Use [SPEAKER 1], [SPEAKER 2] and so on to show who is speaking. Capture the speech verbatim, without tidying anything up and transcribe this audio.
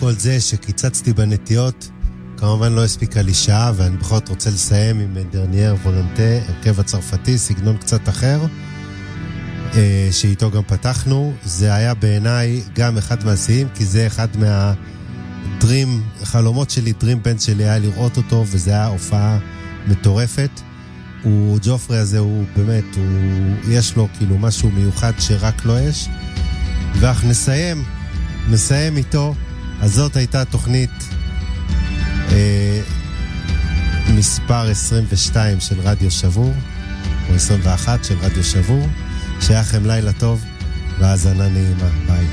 [SPEAKER 1] כל זה שקיצצתי בנטיות, כמובן לא הספיקה לי שעה, ואני בכל זאת רוצה לסיים עם דרנייר וולונטה, הרכב הצרפתי, סגנון קצת אחר, שאיתו גם פתחנו. זה היה בעיניי גם אחד מהשיאים, כי זה אחד מהדרים, חלומות שלי, דרים בנד שלי היה לראות אותו, וזה היה הופעה מטורפת. הוא, ג'ופרי הזה הוא באמת, הוא, יש לו כאילו משהו מיוחד שרק לא יש. ואנחנו נסיים, נסיים איתו. אז זאת הייתה תוכנית אה, מספר עשרים ושתיים של רדיו שבור, או עשרים ואחת של רדיו שבור. שיהיה לכם לילה טוב והאזנה נעימה. ביי.